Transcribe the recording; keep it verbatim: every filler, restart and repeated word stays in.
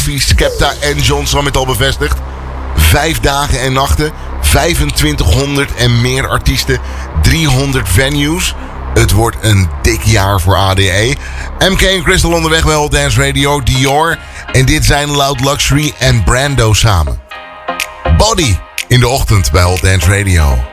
Luxury, Skepta en John Summit al bevestigd. Vijf dagen en nachten, vijfentwintighonderd en meer artiesten, driehonderd venues. Het wordt een dik jaar voor A D E. M K en Crystal onderweg bij Hot Dance Radio, Dior. En dit zijn Loud Luxury en Brando samen. Body in de ochtend bij Hot Dance Radio.